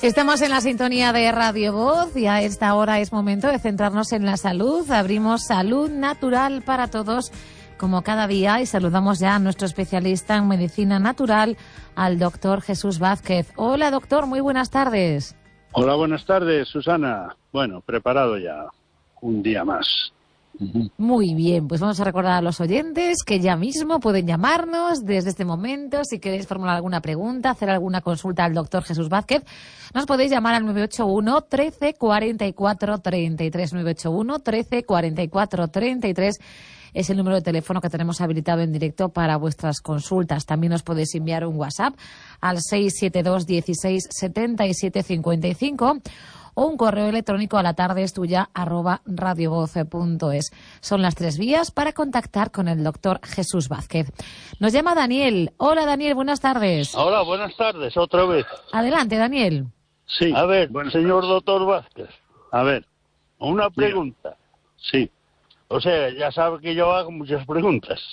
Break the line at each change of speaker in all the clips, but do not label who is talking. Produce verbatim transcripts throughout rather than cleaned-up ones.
Estamos en la sintonía de Radio Voz y a esta hora es momento de centrarnos en la salud. Abrimos Salud Natural para Todos, como cada día, y saludamos ya a nuestro especialista en medicina natural, al doctor Jesús Vázquez. Hola, doctor, muy buenas tardes.
Hola, buenas tardes, Susana. Bueno, preparado ya un día más.
Muy bien, pues vamos a recordar a los oyentes que ya mismo pueden llamarnos desde este momento. Si queréis formular alguna pregunta, hacer alguna consulta al doctor Jesús Vázquez, nos podéis llamar al nueve ocho uno, trece, cuarenta y cuatro, treinta y tres. nueve ocho uno, trece, cuarenta y cuatro, treinta y tres es el número de teléfono que tenemos habilitado en directo para vuestras consultas. También os podéis enviar un WhatsApp al seis siete dos, dieciséis, setenta y siete, cincuenta y cinco o un correo electrónico a la tarde es tuya arroba radiovoz punto es. Son las tres vías para contactar con el doctor Jesús Vázquez. Nos llama Daniel. Hola, Daniel, buenas tardes.
Hola, buenas tardes, otra vez.
Adelante, Daniel.
Sí.
A ver,
buenas
señor
tardes.
doctor Vázquez.
A ver.
Una pregunta.
Sí.
O sea, ya sabe que yo hago muchas preguntas.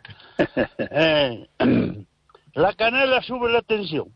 eh, la canela sube la tensión.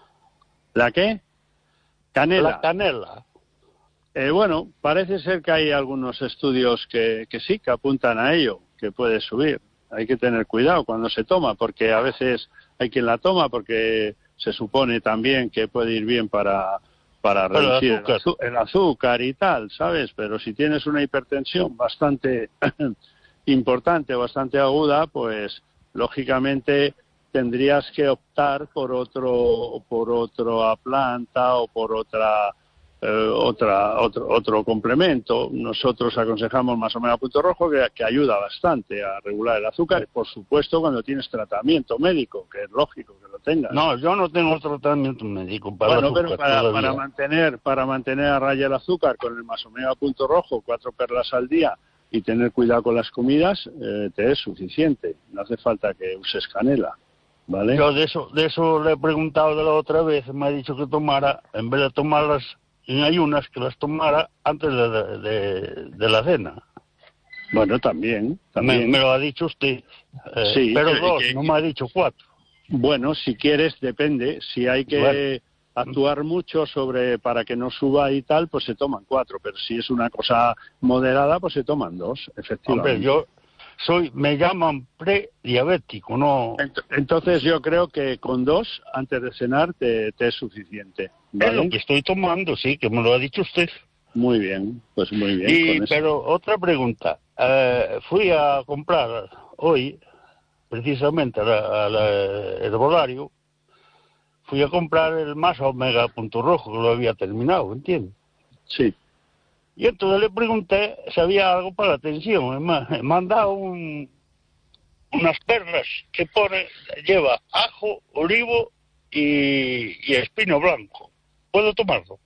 ¿La qué? Canela.
La canela.
Eh, bueno, parece ser que hay algunos estudios que, que sí, que apuntan a ello, que puede subir. Hay que tener cuidado cuando se toma, porque a veces hay quien la toma porque se supone también que puede ir bien para, para reducir el azúcar. el azúcar y tal, ¿sabes? Pero si tienes una hipertensión bastante importante, bastante aguda, pues lógicamente tendrías que optar por otro, por otra planta o por otra Eh, otra otro, otro complemento. Nosotros aconsejamos Masomega Punto Rojo, que, que ayuda bastante a regular el azúcar, por supuesto cuando tienes tratamiento médico, que es lógico que lo tengas.
No, yo no tengo tratamiento médico para
bueno,
el azúcar
pero para,
todavía.
para mantener para mantener a raya el azúcar con el Masomega Punto Rojo, cuatro perlas al día y tener cuidado con las comidas, eh, te es suficiente. No hace falta que uses canela, ¿vale?
Yo de eso, de eso le he preguntado de la otra vez, me ha dicho que tomara, en vez de tomarlas en ayunas, que las tomara antes de, de, de la cena.
Bueno, también. también.
Me, me lo ha dicho usted. Eh,
sí,
pero
que,
dos,
que,
no me ha dicho cuatro.
Bueno, si quieres, depende. Si hay que bueno. actuar mucho sobre para que no suba y tal, pues se toman cuatro. Pero si es una cosa moderada, pues se toman dos, efectivamente.
Hombre, yo soy, me llaman prediabético, ¿no?
Entonces yo creo que con dos, antes de cenar, te, te es suficiente, ¿vale?
Es lo que estoy tomando, sí, que me lo ha dicho usted.
Muy bien, pues muy bien.
Y,
con
pero
eso.
otra pregunta. Eh, fui a comprar hoy, precisamente al herbolario, fui a comprar el Masomega Punto Rojo, que lo había terminado, ¿entiendes?
Sí.
Y entonces le pregunté si había algo para la tensión. Me, me han dado un, unas perlas que pone, lleva ajo, olivo y, y espino blanco. ¿Puedo tomarlo?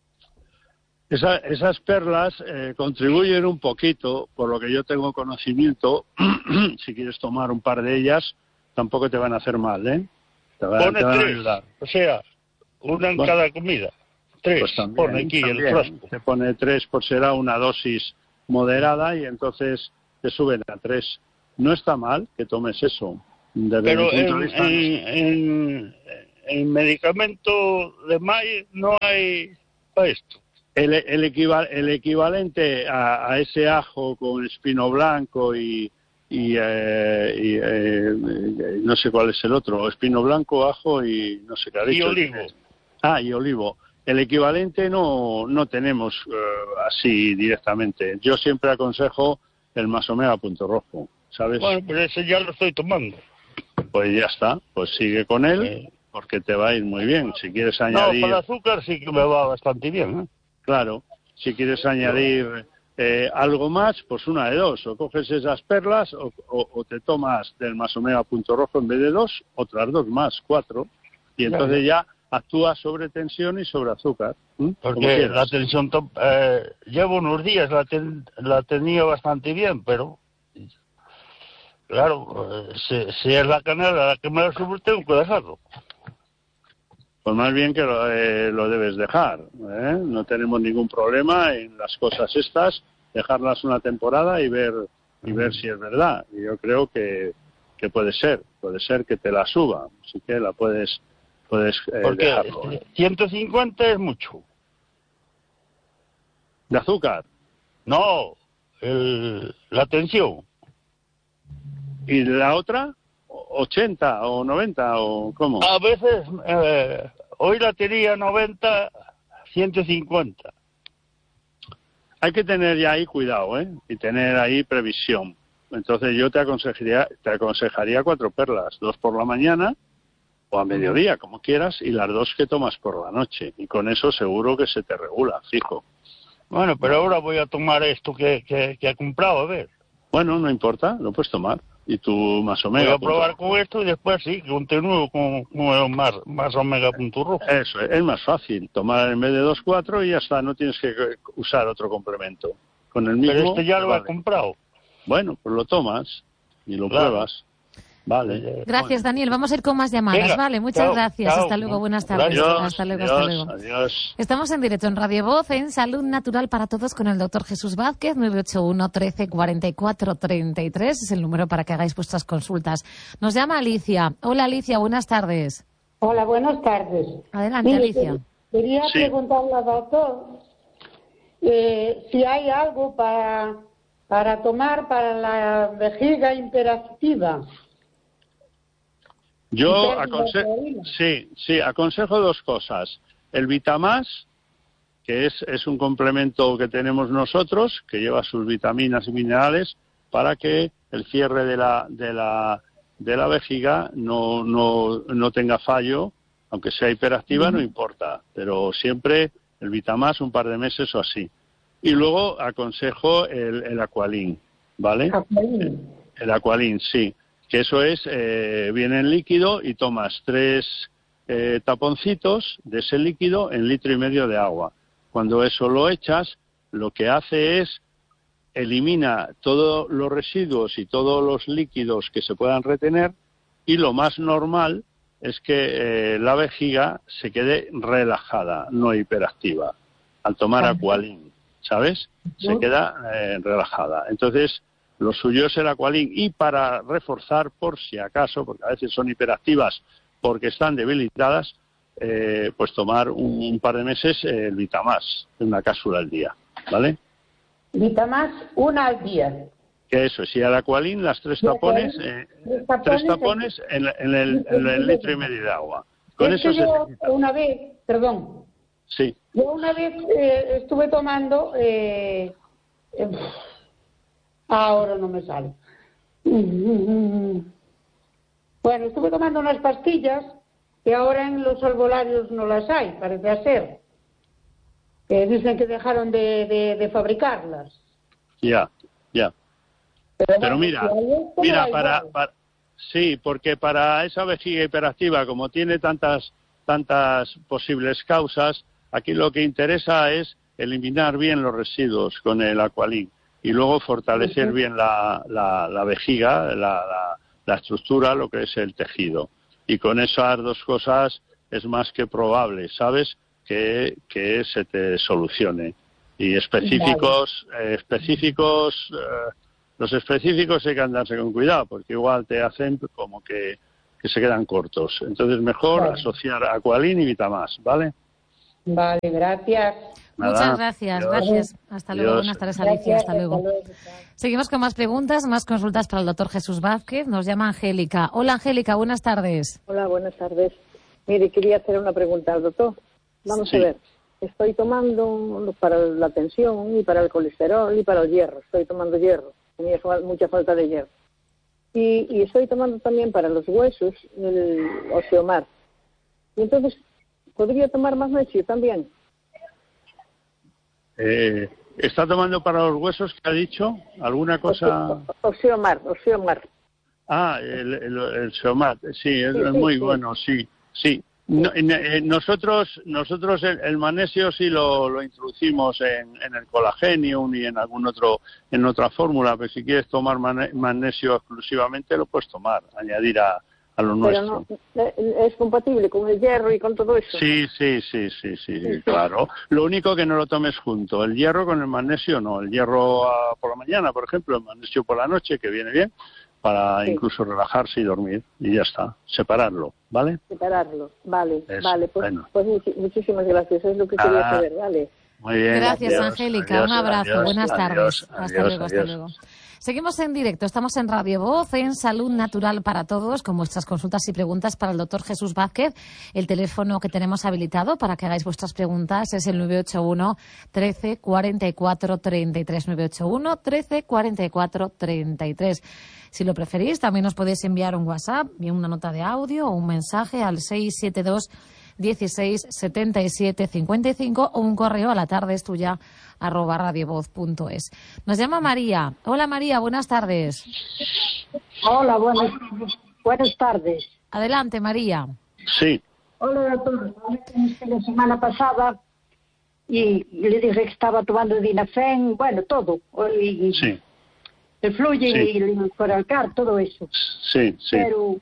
Esa, esas perlas eh, contribuyen un poquito, por lo que yo tengo conocimiento. Si quieres tomar un par de ellas, tampoco te van a hacer mal, ¿eh? Te van,
pone
te van
tres,
a ayudar.
O sea, una en bueno, cada comida. Tres,
pues también,
pone aquí
también.
el frasco.
Te pone tres, pues será una dosis moderada y entonces te suben a tres. No está mal que tomes eso. Desde
Pero
mi punto
en,
de vista,
en, en, en medicamento de M A I no hay para esto.
El, el, equival, el equivalente a, a ese ajo con espino blanco y, y, eh, y eh, no sé cuál es el otro, espino blanco, ajo y no sé qué ha dicho.
Y olivo.
Ah, y olivo. El equivalente no, no tenemos uh, así directamente. Yo siempre aconsejo el Masomega Punto Rojo, ¿sabes?
Bueno, pero ese ya lo estoy tomando.
Pues ya está, pues sigue con él,
eh.
porque te va a ir muy bien. Si quieres añadir...
No, para el azúcar sí que me va bastante bien, ¿eh?
Claro, si quieres añadir eh, algo más, pues una de dos. O coges esas perlas o, o, o te tomas del Masomega Punto Rojo en vez de dos, otras dos más, cuatro. Y entonces ya actúa sobre tensión y sobre azúcar. ¿Mm?
Porque la tensión, eh, llevo unos días, la, ten, la tenía bastante bien, pero claro, eh, si, si es la canela la que me la sube, tengo que dejarlo.
Pues más bien que lo, eh, lo debes dejar, ¿eh? No tenemos ningún problema en las cosas estas, dejarlas una temporada y ver y ver si es verdad. Y yo creo que, que puede ser, puede ser que te la suba, así que la puedes puedes eh,
Porque
dejarlo.
ciento cincuenta es mucho.
¿De azúcar?
No, el, la tensión.
¿Y la otra? ¿ochenta o noventa o cómo?
A veces, eh, hoy la tenía noventa, ciento cincuenta.
Hay que tener ya ahí cuidado, ¿eh? Y tener ahí previsión. Entonces yo te aconsejaría, te aconsejaría cuatro perlas, dos por la mañana o a mediodía, como quieras, y las dos que tomas por la noche. Y con eso seguro que se te regula, fijo.
Bueno, pero ahora voy a tomar esto que, que, que he comprado, a ver.
Bueno, no importa, lo puedes tomar. Y tú más omega.
Voy a probar con esto y después sí, continúo con, con más, más omega punto rojo.
Eso, es más fácil. Tomar en vez de dos, cuatro y ya está, no tienes que usar otro complemento. Con el mismo.
Pero este ya lo
vale.
he comprado.
Bueno, pues lo tomas y lo
Claro.
pruebas. Vale.
Gracias, Daniel. Vamos a ir con más llamadas,
Venga,
¿vale? Muchas
chao,
gracias.
chao.
Hasta luego. Buenas tardes.
Adiós,
hasta luego,
adiós,
hasta luego.
adiós.
Estamos en directo en Radio Voz, en Salud Natural para Todos, con el doctor Jesús Vázquez. Nueve ocho uno, trece, cuarenta y cuatro, treinta y tres es el número para que hagáis vuestras consultas. Nos llama Alicia. Hola, Alicia. Buenas tardes.
Hola, buenas tardes.
Adelante,
Mire,
Alicia.
Quería
Sí.
preguntarle al doctor eh, si hay algo para, para tomar para la vejiga hiperactiva.
Yo
Hiper-
aconsejo,
hiperproteína.
sí, sí, aconsejo dos cosas. El Vitamás, que es, es un complemento que tenemos nosotros, que lleva sus vitaminas y minerales para que el cierre de la, de la, de la vejiga no, no, no tenga fallo, aunque sea hiperactiva, no importa, pero siempre el Vitamás un par de meses o así. Y luego aconsejo el, el Aqualin, ¿vale?
Aqualin.
El Aqualin, sí. Que eso es, eh, viene en líquido y tomas tres eh, taponcitos de ese líquido en litro y medio de agua. Cuando eso lo echas, lo que hace es elimina todos los residuos y todos los líquidos que se puedan retener, y lo más normal es que eh, la vejiga se quede relajada, no hiperactiva, al tomar Aqualin, ¿sabes? Se queda eh, relajada. Entonces, lo suyo es el Aqualin, y para reforzar, por si acaso, porque a veces son hiperactivas porque están debilitadas, eh, pues tomar un, un par de meses eh, el Vitamás, una cápsula al día, ¿vale?
Vitamás, una al día.
Que eso, si al Aqualin las tres
Y
tapones,
Aqualin,
eh,
tres tapones,
tres tapones en, en el, en el litro y medio de agua. Con
Es
eso
que
se
yo
te quita.
una vez, perdón,
Sí,
yo una vez eh, estuve tomando, eh, eh, ahora no me sale. Bueno, estuve tomando unas pastillas que ahora en los albolarios no las hay, parece ser. Que dicen que dejaron de, de, de fabricarlas.
ya, ya.
Pero,
Pero
bueno,
mira,
si hay esto,
mira,
me da
para,
igual.
para, sí, porque para esa vejiga hiperactiva, como tiene tantas, tantas posibles causas, aquí lo que interesa es eliminar bien los residuos con el Aqualin y luego fortalecer
Ujú.
bien la, la, la vejiga, la, la, la estructura, lo que es el tejido. Y con esas dos cosas es más que probable, ¿sabes?, que, que se te solucione. Y específicos, eh, específicos, eh, los específicos hay que andarse con cuidado, porque igual te hacen como que, que se quedan cortos. Entonces mejor
Vale.
asociar Aqualin y Vitamás, ¿vale?
Vale, gracias.
Nada.
Muchas gracias,
Adiós.
gracias. Hasta luego.
Adiós.
Buenas tardes, Alicia. Hasta
Gracias,
luego. Seguimos con más preguntas, más consultas para el doctor Jesús Vázquez. Nos llama Angélica. Hola, Angélica, buenas tardes.
Hola, buenas tardes. Mire, quería hacer una pregunta al doctor. Vamos
Sí.
a ver. Estoy tomando para la tensión y para el colesterol y para el hierro. Estoy tomando hierro. Tenía fa- mucha falta de hierro. Y, y estoy tomando también para los huesos el Osteomar. Y entonces, ¿podría tomar magnesio también?
Eh, ¿Está tomando para los huesos, que ha dicho? ¿Alguna cosa?
Osteomar, Osteomar.
Ah, el, el, el Seomat, sí, es
Sí, sí,
muy
sí.
bueno, sí, sí. No, en- en- nosotros nosotros el, el magnesio sí lo, lo introducimos en, en el Colagenium y en algún otro en otra fórmula, pero si quieres tomar mane- magnesio exclusivamente lo puedes tomar, añadir a, a lo
Pero
nuestro.
no, eh, es compatible con el hierro y con todo eso.
Sí, sí, sí, sí, sí,
Sí, sí.
claro. Lo único que no lo tomes junto. El hierro con el magnesio no. El hierro ah, por la mañana, por ejemplo, el magnesio por la noche, que viene bien, para
sí.
incluso relajarse y dormir, y ya está, separarlo, ¿vale?
Separarlo, vale,
Eso,
vale, pues,
bueno.
pues much- muchísimas gracias, es lo que quería
Ah,
saber, vale.
Muy bien.
Gracias,
adiós,
Angélica.
adiós,
Un abrazo.
adiós,
Buenas tardes.
adiós,
hasta
adiós,
luego, hasta
adiós.
luego. Seguimos en directo. Estamos en Radio Voz, en Salud Natural para Todos, con vuestras consultas y preguntas para el doctor Jesús Vázquez. El teléfono que tenemos habilitado para que hagáis vuestras preguntas es el nueve ocho uno, trece, cuarenta y cuatro, treinta y tres. nueve ocho uno, trece, cuarenta y cuatro, treinta y tres. Si lo preferís, también os podéis enviar un WhatsApp, bien una nota de audio o un mensaje al seis siete dos, dieciséis, setenta y siete, cincuenta y cinco o un correo a la tarde es tuya arroba radiovoz punto es. Nos llama María. Hola María, buenas tardes.
Hola, buenas, buenas tardes.
Adelante María.
Sí.
Hola, doctor. Hablé con usted la semana pasada y le dije que estaba tomando Dinafen, bueno, todo. Y,
Sí.
el Fluyen
Sí.
y el Coralcar, todo eso.
Sí, sí.
Pero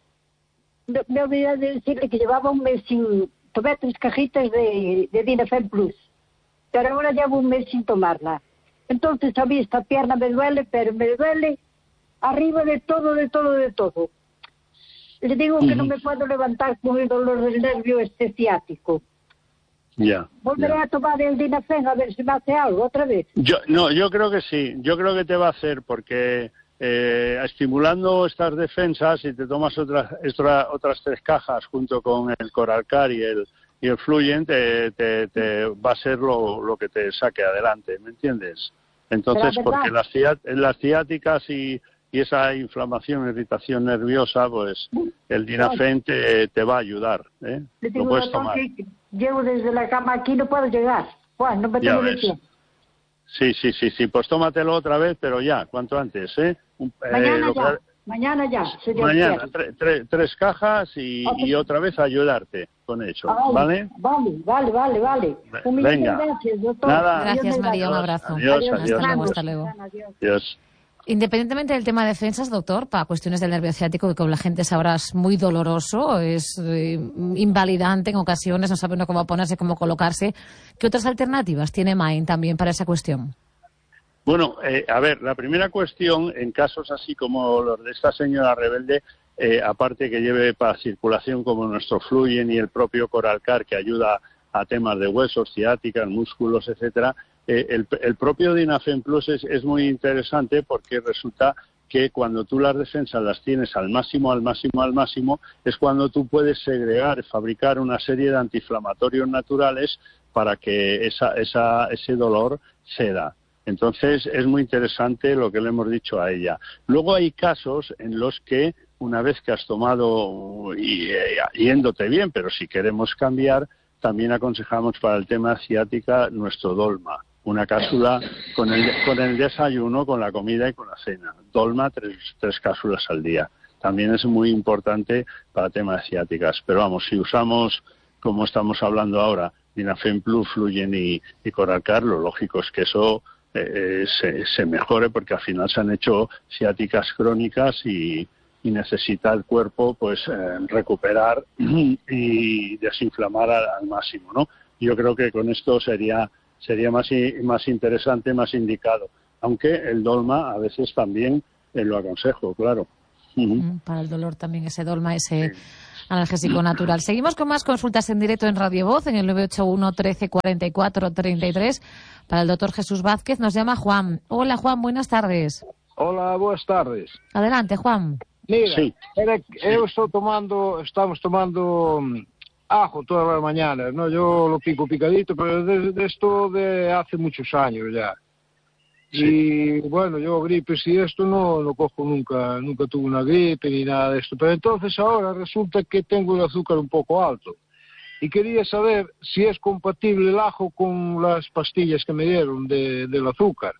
me, me olvidé de decirle que llevaba un mes sin... Tomé tres cajitas de, de Dinafen Plus. Pero ahora llevo un mes sin tomarla. Entonces a mí esta pierna me duele, pero me duele arriba de todo, de todo, de todo. Le digo que no me puedo levantar con el dolor del nervio este ciático.
Ya.
Volveré
ya.
a tomar el Dinafen a ver si me hace algo otra vez.
Yo, no, yo creo que sí. Yo creo que te va a hacer porque eh, estimulando estas defensas, si te tomas otras extra, otras tres cajas junto con el Coralcar y el y el Fluyen, te, te, te va a ser lo, lo que te saque adelante, ¿me entiendes? Entonces,
Pero,
porque
¿verdad?
las, ciá- las ciáticas y, y esa inflamación, irritación nerviosa, pues el Dinafen te, te va a ayudar, ¿eh?
Le
Lo
digo,
puedes
doctor,
tomar.
que llevo desde la cama aquí, no puedo llegar. Bueno, no me
Ya
tengo de
ves.
pie.
Sí, sí, sí, sí, pues tómatelo otra vez, pero ya, cuanto antes, ¿eh? Un- eh,
Mañana
lo
ya,
que-
mañana ya, si Dios
Mañana,
quiere.
tre- tre- tres cajas y,
Ok.
y otra vez ayudarte con eso,
Ah,
¿vale?
Vale, vale, vale, vale. Un millón de
Venga.
gracias, doctor.
Nada.
Un millón de
Gracias María, un
gracias.
abrazo.
Adiós,
Adiós,
adiós.
Hasta luego,
Fernando.
hasta luego.
Adiós.
Adiós.
Independientemente del tema de defensas, doctor, para cuestiones del nervio ciático, que como la gente sabrá es muy doloroso, es eh, invalidante en ocasiones, no sabe uno cómo ponerse, cómo colocarse. ¿Qué otras alternativas tiene Main también para esa cuestión?
Bueno, eh, a ver, la primera cuestión, en casos así como los de esta señora rebelde, eh, aparte que lleve para circulación como nuestro Fluyen y el propio Coralcar, que ayuda a temas de huesos, ciáticas, músculos, etcétera, eh, el, el propio Dinafen Plus es, es muy interesante porque resulta que cuando tú las defensas las tienes al máximo, al máximo, al máximo, es cuando tú puedes segregar, fabricar una serie de antiinflamatorios naturales para que esa, esa, ese dolor ceda. Entonces, es muy interesante lo que le hemos dicho a ella. Luego hay casos en los que, una vez que has tomado y eh, yéndote bien, pero si queremos cambiar, también aconsejamos para el tema ciática nuestro Dolma. Una cápsula con el, con el desayuno, con la comida y con la cena. Dolma, tres, tres cápsulas al día. También es muy importante para temas ciáticas. Pero vamos, si usamos, como estamos hablando ahora, Dinafen Plus, Fluyen y, y Coralcar, lo lógico es que eso eh, se, se mejore porque al final se han hecho ciáticas crónicas y, y necesita el cuerpo pues eh, recuperar y desinflamar al, al máximo, ¿no? Yo creo que con esto sería sería más más interesante, más indicado, aunque el Dolma a veces también eh, lo aconsejo, claro. Uh-huh.
Para el dolor también ese Dolma, ese analgésico natural. Seguimos con más consultas en directo en Radio Voz, en el nueve ocho uno, trece, cuarenta y cuatro, treinta y tres. Para el doctor Jesús Vázquez nos llama Juan. Hola Juan, buenas tardes.
Hola, boas tardes.
Adelante Juan.
Mira,
Sí.
era, eu estou tomando, estamos tomando um, ajo todas las mañanas, ¿no? Yo lo pico picadito, pero de, de esto de hace muchos años ya.
Sí.
Y bueno, yo gripes y esto no lo cojo nunca, nunca tuve una gripe ni nada de esto. Pero entonces ahora resulta que tengo el azúcar un poco alto. Y quería saber si es compatible el ajo con las pastillas que me dieron de, del azúcar.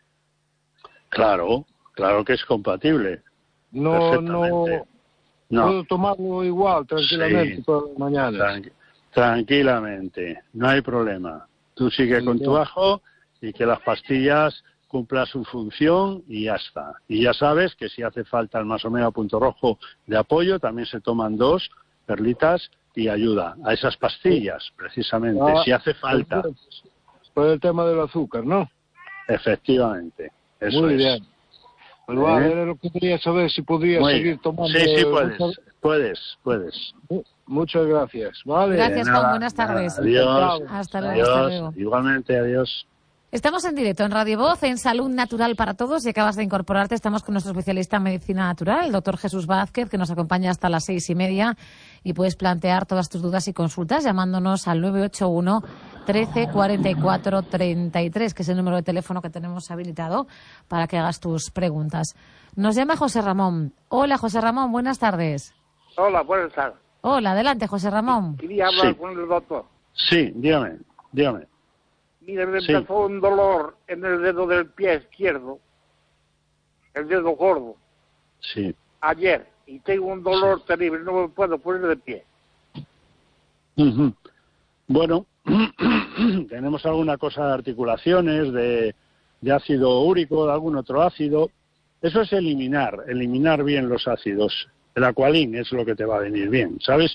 Claro, claro que es compatible.
No, no,
No.
puedo tomarlo igual, tranquilamente,
Sí.
todas las mañanas.
Tranqui- tranquilamente, no hay problema. Tú sigue
Sí,
con
ya.
tu ajo y que las pastillas cumplan su función y ya está. Y ya sabes que si hace falta el más o menos punto rojo de apoyo, también se toman dos perlitas y ayuda a esas pastillas, precisamente,
Ah,
si hace falta.
Por el tema del azúcar, ¿no?
Efectivamente, eso
Muy
es.
bien. Pues vale,
¿Eh?
era lo que quería saber, si podría
Muy
seguir
bien.
tomando...
Sí, sí, puedes,
muchas-
puedes, puedes.
Muchas gracias, ¿vale?
Gracias,
De
Juan.
nada,
Buenas
nada.
tardes.
Adiós.
Hasta luego,
Adiós.
hasta luego.
Igualmente, adiós.
Estamos en directo en Radio Voz, en Salud Natural para Todos. Si acabas de incorporarte, estamos con nuestro especialista en medicina natural, el doctor Jesús Vázquez, que nos acompaña hasta las seis y media. Y puedes plantear todas tus dudas y consultas llamándonos al nueve ocho uno, trece, cuarenta y cuatro, treinta y tres, que es el número de teléfono que tenemos habilitado para que hagas tus preguntas. Nos llama José Ramón. Hola, José Ramón, buenas tardes.
Hola, buenas tardes.
Hola, adelante, José Ramón.
Quería hablar
Sí.
con el doctor.
Sí, dígame, dígame.
Mira, me
Sí.
empezó un dolor en el dedo del pie izquierdo, el dedo gordo,
Sí.
ayer, y tengo un dolor terrible, no me puedo poner de pie.
Ujú. Bueno, tenemos alguna cosa de articulaciones, de, de ácido úrico, de algún otro ácido. Eso es eliminar, eliminar bien los ácidos. El Aqualin es lo que te va a venir bien, ¿sabes?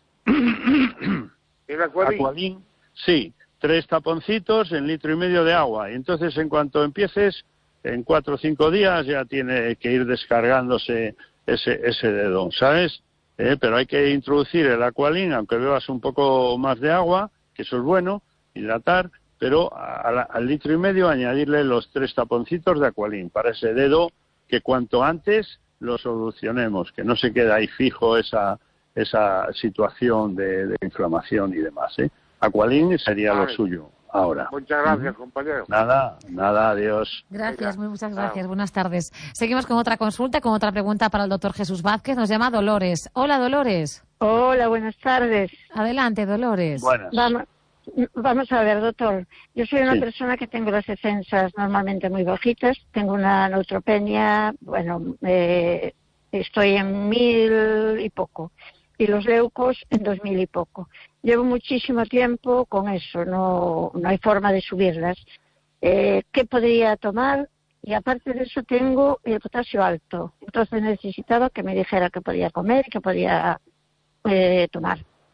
¿El Aqualin?
Aqualin, sí, tres taponcitos en litro y medio de agua. Y entonces, en cuanto empieces, en cuatro o cinco días ya tiene que ir descargándose ese, ese dedo, ¿sabes? Eh, pero hay que introducir el Aqualin, aunque bebas un poco más de agua, que eso es bueno, hidratar, pero a- a la- al litro y medio añadirle los tres taponcitos de Aqualin para ese dedo, que cuanto antes lo solucionemos, que no se quede ahí fijo esa, esa situación de, de inflamación y demás, ¿eh? Aqualin sería
Vale.
lo suyo ahora.
Muchas gracias, compañero.
Nada, nada, adiós.
Gracias, muy muchas
Venga.
gracias. Buenas tardes. Seguimos con otra consulta, con otra pregunta para el doctor Jesús Vázquez. Nos llama Dolores. Hola, Dolores.
Hola, buenas tardes.
Adelante, Dolores.
Buenas.
Vamos, vamos a ver, doctor. Yo soy una
Sí.
persona que tengo las defensas normalmente muy bajitas. Tengo una neutropenia, bueno, eh, estoy en mil y poco. Y los leucos en dos mil y poco. Llevo muchísimo tiempo con eso, no, no hay forma de subirlas. Eh, ¿Qué podría tomar? Y aparte de eso tengo el potasio alto. Entonces necesitaba que me dijera qué podía comer y qué podía eh, tomar.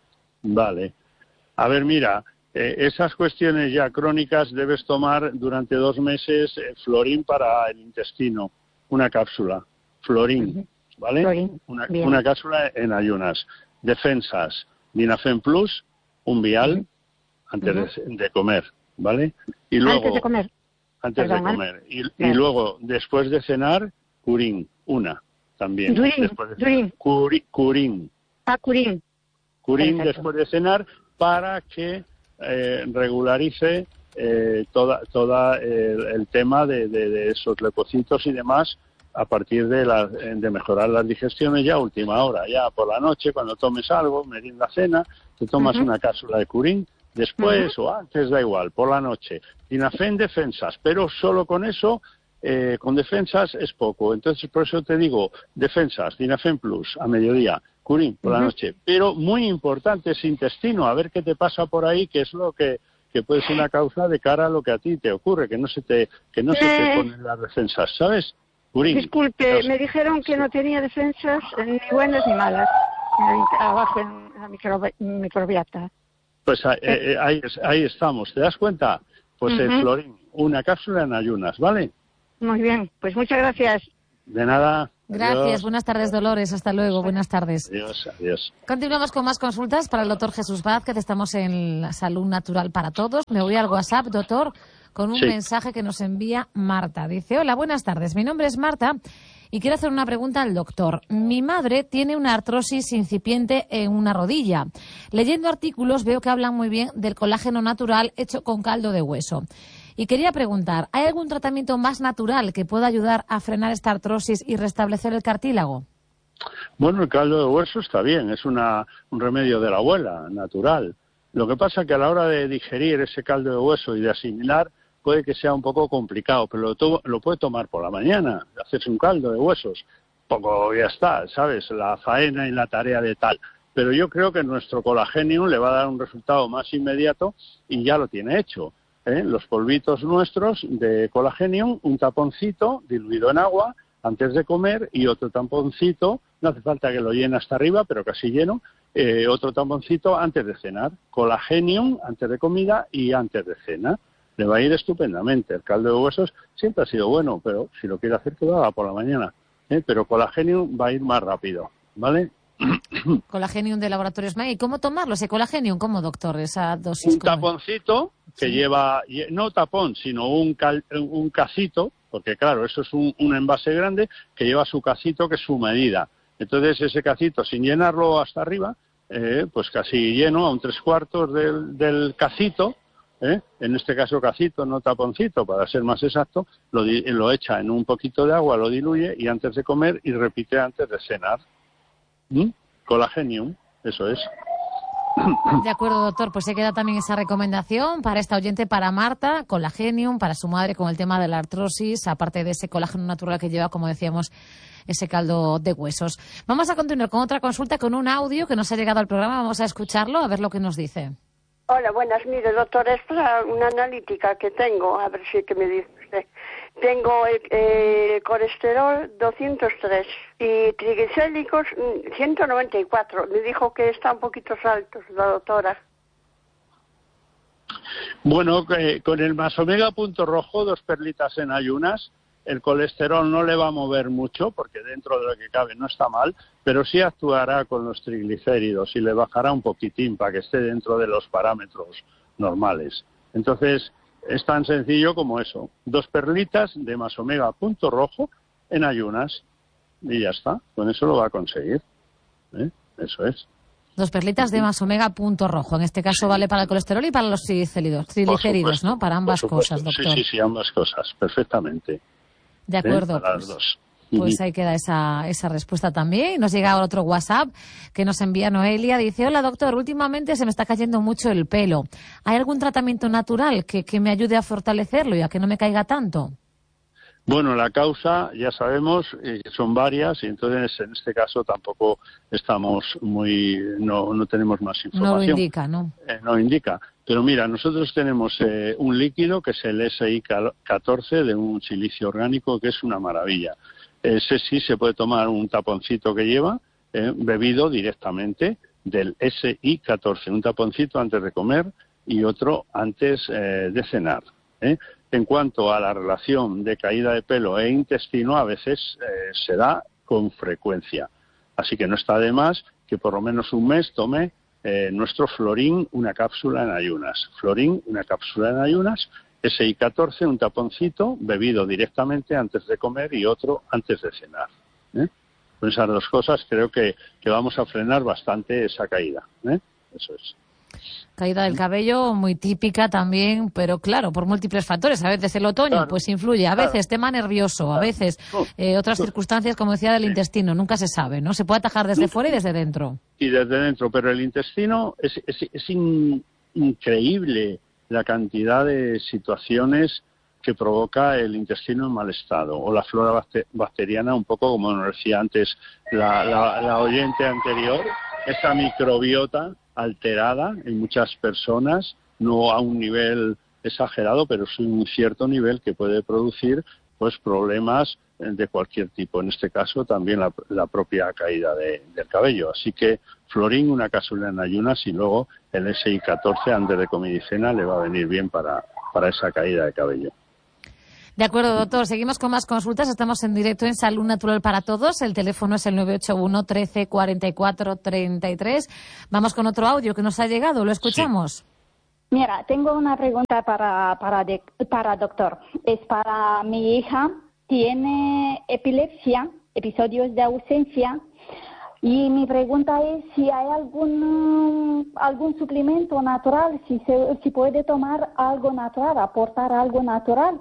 Vale. A ver, mira, eh, esas cuestiones ya crónicas debes tomar durante dos meses eh, Florín para el intestino, una cápsula, Florín, ¿vale?
Florín,
Una,
bien.
una cápsula en ayunas. Defensas, Dinafen Plus, un vial antes de, de comer, ¿vale? Y luego,
Antes de comer.
antes
Perdón,
de
¿eh?
comer. Y, y
Bien.
luego, después de cenar, Curín, una también.
Durín,
Después de-
Durín.
Curi- Curín.
Ah, Curín.
Curín
Perfecto.
después de cenar para que eh, regularice eh, toda, toda el, el tema de, de- de esos leucocitos y demás a partir de, la- de mejorar las digestiones ya a última hora, ya por la noche cuando tomes algo, merienda, cena, te tomas
Ujú.
una cápsula de Curín, después o antes, da igual, por la noche. Dinafen defensas, pero solo con eso, eh, con defensas es poco. Entonces, por eso te digo, defensas, Dinafen Plus a mediodía, Curín por la
Ujú.
noche. Pero muy importante ese intestino, a ver qué te pasa por ahí, que es lo que, que puede ser una causa de cara a lo que a ti te ocurre, que no se te, que no se te
Eh.
ponen las defensas, ¿sabes? Curín.
Disculpe,
Entonces,
me dijeron que no tenía defensas eh, ni buenas ni malas. En el- abajo en la microbi- microbiota.
Pues eh, eh, ahí, ahí estamos, ¿te das cuenta? Pues el
Ujú.
Florín, una cápsula en ayunas, ¿vale?
Muy bien, pues muchas gracias.
De nada.
Gracias.
Adiós.
Buenas tardes, Dolores. Hasta luego. Buenas tardes.
Adiós, adiós.
Continuamos con más consultas para el doctor Jesús Vázquez. Estamos en la salud natural para todos. Me voy al WhatsApp, doctor, con un
Sí.
mensaje que nos envía Marta. Dice, hola, buenas tardes. Mi nombre es Marta y quiero hacer una pregunta al doctor. Mi madre tiene una artrosis incipiente en una rodilla. Leyendo artículos veo que hablan muy bien del colágeno natural hecho con caldo de hueso. Y quería preguntar, ¿hay algún tratamiento más natural que pueda ayudar a frenar esta artrosis y restablecer el cartílago?
Bueno, el caldo de hueso está bien, es una, un remedio de la abuela, natural. Lo que pasa es que a la hora de digerir ese caldo de hueso y de asimilar, puede que sea un poco complicado, pero lo, to- lo puede tomar por la mañana, hacerse un caldo de huesos. Poco ya está, ¿sabes? La faena y la tarea de tal. Pero yo creo que nuestro Colagenium le va a dar un resultado más inmediato y ya lo tiene hecho. ¿eh? Los polvitos nuestros de Colagenium, un taponcito diluido en agua antes de comer y otro tamponcito, no hace falta que lo llene hasta arriba, pero casi lleno, eh, otro tamponcito antes de cenar. Colagenium antes de comida y antes de cena. le va a ir estupendamente. El caldo de huesos siempre ha sido bueno, pero si lo quiere hacer, que lo haga por la mañana. ¿eh? Pero Colagenium va a ir más rápido, ¿vale?
Colagenium de Laboratorios May. ¿Y cómo tomarlo ese Colagenium? ¿Cómo, doctor? Esa dosis.
Un taponcito que sí. lleva, no tapón, sino un, cal, un cacito, porque claro, eso es un, un envase grande que lleva su cacito, que es su medida. Entonces ese cacito, sin llenarlo hasta arriba, eh, pues casi lleno, a un tres cuartos del, del cacito, ¿eh? en este caso cacito, no taponcito, para ser más exacto, lo, lo echa en un poquito de agua, lo diluye y antes de comer y repite antes de cenar. ¿Mm? Colagenium, eso es.
De acuerdo, doctor, pues se queda también esa recomendación para esta oyente, para Marta, Colagenium, para su madre con el tema de la artrosis, aparte de ese colágeno natural que lleva, como decíamos, ese caldo de huesos. Vamos a continuar con otra consulta, con un audio que nos ha llegado al programa. Vamos a escucharlo, a ver lo que nos dice.
Hola, buenas. Mire, doctor, es para una analítica que tengo, a ver si que me dice usted. Tengo el, el colesterol doscientos tres y triglicéridos ciento noventa y cuatro. Me dijo que está un poquito altos la doctora.
Bueno, eh, con el Masomega punto rojo, dos perlitas en ayunas, el colesterol no le va a mover mucho, porque dentro de lo que cabe no está mal, pero sí actuará con los triglicéridos y le bajará un poquitín para que esté dentro de los parámetros normales. Entonces, es tan sencillo como eso. Dos perlitas de Masomega punto rojo en ayunas y ya está. Con eso lo va a conseguir. ¿eh? Eso es.
Dos perlitas de Masomega punto rojo. En este caso vale para el colesterol y para los triglicéridos, triglicéridos, ¿no? Para ambas cosas, doctor.
Sí, sí, sí, ambas cosas. Perfectamente.
De acuerdo.
¿Eh? Para
pues.
las dos.
Pues ahí queda esa, esa respuesta también. Nos llega otro WhatsApp que nos envía Noelia. Dice, hola doctor, últimamente se me está cayendo mucho el pelo. ¿Hay algún tratamiento natural que, que me ayude a fortalecerlo y a que no me caiga tanto?
Bueno, la causa ya sabemos eh, son varias y entonces en este caso tampoco estamos muy, no, no tenemos más información.
No lo indica, ¿no?
Eh, no indica. Pero mira, nosotros tenemos eh, un líquido que es el S I catorce de un silicio orgánico que es una maravilla. Ese sí se puede tomar un taponcito que lleva, eh, bebido directamente del S I catorce, un taponcito antes de comer y otro antes eh, de cenar. ¿eh? En cuanto a la relación de caída de pelo e intestino, a veces eh, se da con frecuencia. Así que no está de más que por lo menos un mes tome eh, nuestro Florín, una cápsula en ayunas. Florín, una cápsula en ayunas. S I catorce, un taponcito, bebido directamente antes de comer y otro antes de cenar. ¿eh? Con esas dos cosas creo que, que vamos a frenar bastante esa caída. ¿eh? Eso es.
Caída del cabello, muy típica también, pero claro, por múltiples factores. A veces el otoño
claro,
pues influye, a veces
claro,
tema nervioso, a
claro,
veces eh, otras circunstancias, como decía, del
sí.
intestino. Nunca se sabe, ¿no? Se puede atajar desde fuera y desde dentro.
Y desde dentro, pero el intestino es, es, es in, increíble la cantidad de situaciones que provoca el intestino en mal estado, o la flora bacteriana, un poco como nos decía antes la, la, la oyente anterior, esa microbiota alterada en muchas personas, no a un nivel exagerado, pero sí un cierto nivel que puede producir pues problemas de cualquier tipo, en este caso también la, la propia caída de, del cabello. Así que Florín, una cápsula en ayunas y luego el S I catorce antes de comida y cena le va a venir bien para, para esa caída de cabello.
De acuerdo, doctor. Seguimos con más consultas. Estamos en directo en Salud Natural para Todos. El teléfono es el nueve ocho uno, trece, cuarenta y cuatro, treinta y tres. Vamos con otro audio que nos ha llegado. ¿Lo escuchamos?
Sí.
Mira, tengo una pregunta para, para, de, para doctor. Es para mi hija. Tiene epilepsia, episodios de ausencia. Y mi pregunta es si hay algún, algún suplemento natural, si, se, si puede tomar algo natural, aportar algo natural.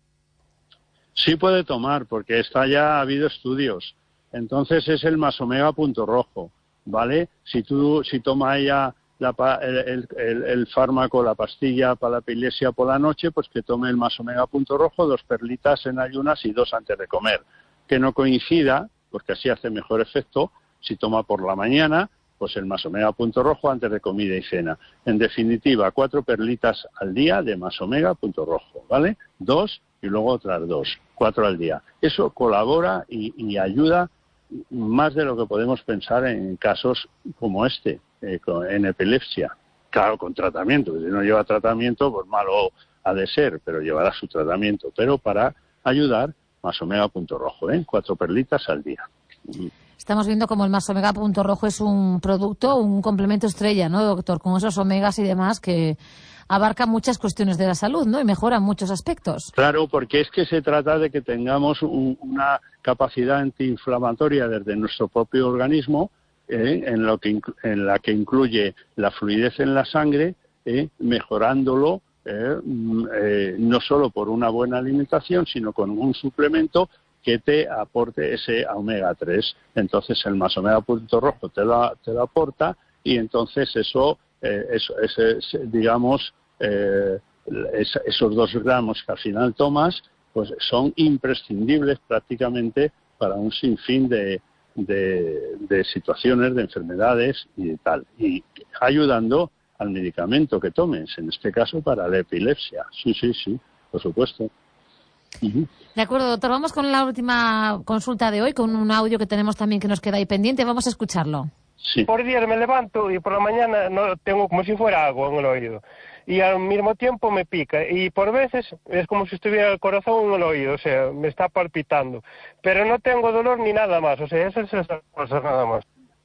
Sí puede tomar, porque está ya ha habido estudios. Entonces es el Masomega punto rojo, ¿vale? Si tú si toma ella la, el, el, el fármaco, la pastilla para la epilepsia por la noche, pues que tome el Masomega punto rojo, dos perlitas en ayunas y dos antes de comer. Que no coincida, porque así hace mejor efecto, si toma por la mañana, pues el Masomega punto rojo antes de comida y cena. En definitiva, cuatro perlitas al día de Masomega punto rojo, ¿vale? Dos y luego otras dos, cuatro al día. Eso colabora y, y ayuda más de lo que podemos pensar en casos como este, eh, en epilepsia. Claro, con tratamiento, si no lleva tratamiento, pues malo ha de ser, pero llevará su tratamiento. Pero para ayudar, Más Omega Punto Rojo, ¿eh? Cuatro perlitas al día.
Estamos viendo como el Más Omega Punto Rojo es un producto, un complemento estrella, ¿no, doctor? Con esos omegas y demás que abarca muchas cuestiones de la salud, ¿no? Y mejora muchos aspectos.
Claro, porque es que se trata de que tengamos un, una capacidad antiinflamatoria desde nuestro propio organismo, eh, en, lo que, en la que incluye la fluidez en la sangre, eh, mejorándolo eh, eh, no solo por una buena alimentación, sino con un suplemento que te aporte ese omega tres. Entonces el Más Omega Punto Rojo te lo, te lo aporta y entonces eso, eh, eso ese, digamos, eh, es, esos dos gramos que al final tomas, pues son imprescindibles prácticamente para un sinfín de, de, de situaciones, de enfermedades y de tal. Y ayudando al medicamento que tomes, en este caso para la epilepsia. Sí, sí, sí, por supuesto. Uh-huh.
De acuerdo, doctor. Vamos con la última consulta de hoy, con un audio que tenemos también que nos queda ahí pendiente. Vamos a escucharlo.
Sí.
Por días me levanto y por la mañana no tengo como si fuera agua en el oído. Y al mismo tiempo me pica. Y por veces es como si estuviera el corazón en el oído, o sea, me está palpitando. Pero no tengo dolor ni nada más, o sea, eso es esa cosa nada más.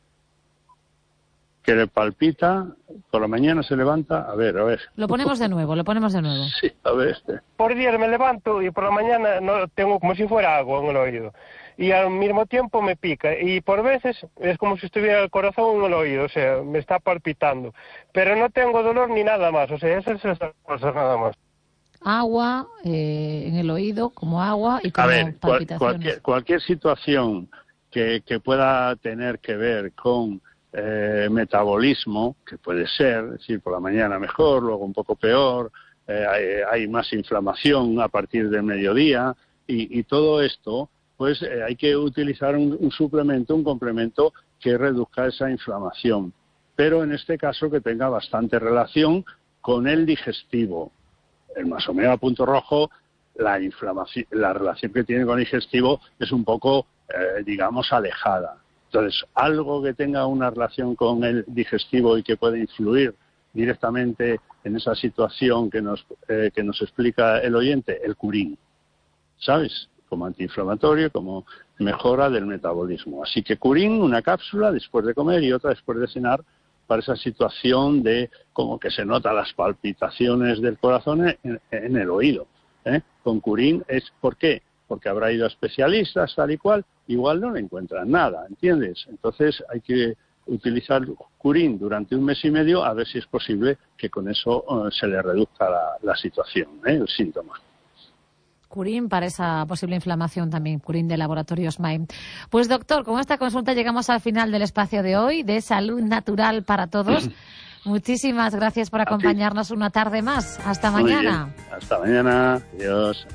Que le palpita, por la mañana se levanta, a ver, a ver.
Lo ponemos de nuevo, lo ponemos de nuevo.
Sí, a ver este.
Por días me levanto y por la mañana no tengo como si fuera agua en el oído. Y al mismo tiempo me pica. Y por veces es como si estuviera el corazón en el oído, o sea, me está palpitando. Pero no tengo dolor ni nada más, o sea, eso es esa cosa nada más.
Agua eh, en el oído, como agua y como
a ver,
palpitaciones.
Cual, cualquier, cualquier situación que, que pueda tener que ver con Eh, metabolismo, que puede ser, es decir, por la mañana mejor, luego un poco peor, eh, hay, hay más inflamación a partir del mediodía y, y todo esto, pues eh, hay que utilizar un, un suplemento, un complemento que reduzca esa inflamación, pero en este caso que tenga bastante relación con el digestivo. El Más Omega Punto Rojo, la inflamación, la relación que tiene con el digestivo es un poco, eh, digamos, alejada. Entonces, algo que tenga una relación con el digestivo y que pueda influir directamente en esa situación que nos, eh, que nos explica el oyente, el curín, ¿sabes? Como antiinflamatorio, como mejora del metabolismo. Así que curín, una cápsula después de comer y otra después de cenar para esa situación de como que se notan las palpitaciones del corazón en, en el oído, ¿eh? Con curín es, ¿por qué? Porque habrá ido a especialistas, tal y cual, igual no le encuentran nada, ¿entiendes? Entonces hay que utilizar curín durante un mes y medio a ver si es posible que con eso uh, se le reduzca la, la situación, ¿eh? El síntoma.
Curín para esa posible inflamación también, curín de Laboratorios M A I. Pues doctor, con esta consulta llegamos al final del espacio de hoy, de Salud Natural para Todos. Muchísimas gracias por acompañarnos una tarde más. Hasta
Muy
mañana.
bien. Hasta mañana. Adiós.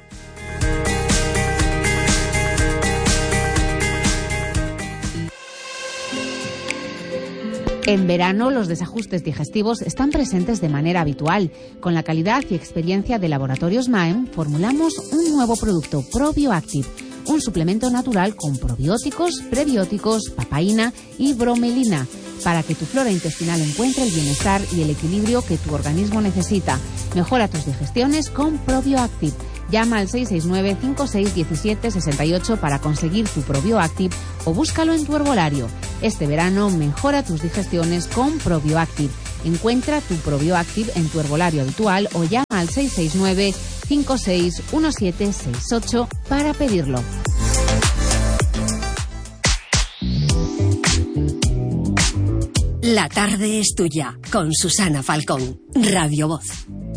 En verano, los desajustes digestivos están presentes de manera habitual. Con la calidad y experiencia de Laboratorios M A E M, formulamos un nuevo producto, ProbioActive, un suplemento natural con probióticos, prebióticos, papaína y bromelina, para que tu flora intestinal encuentre el bienestar y el equilibrio que tu organismo necesita. Mejora tus digestiones con ProbioActive. Llama al seis seis nueve, cinco seis uno siete, seis ocho para conseguir tu ProbioActive o búscalo en tu herbolario. Este verano mejora tus digestiones con ProbioActive. Encuentra tu ProbioActive en tu herbolario habitual o llama al seis seis nueve, cinco seis uno siete, seis ocho para pedirlo.
La tarde es tuya, con Susana Falcón, Radio Voz.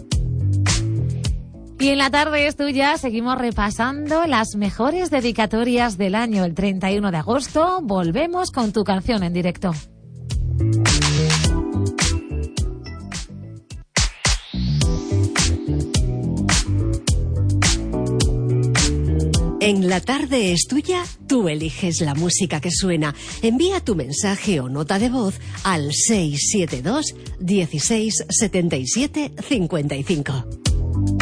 Y en la tarde es tuya, seguimos repasando las mejores dedicatorias del año. El treinta y uno de agosto volvemos con tu canción en directo.
En La tarde es tuya, tú eliges la música que suena. Envía tu mensaje o nota de voz al seis siete dos, dieciséis, setenta y siete, cincuenta y cinco.